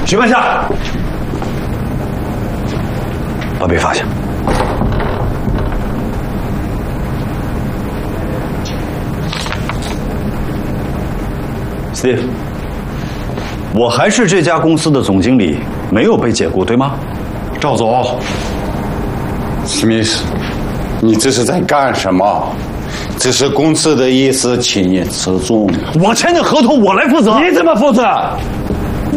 徐半夏，把笔放下。Steve， 我还是这家公司的总经理，没有被解雇，对吗？ 赵总，史密斯，你这是在干什么？这是公司的意思，请你自重。 我签的合同我来负责。 你怎么负责？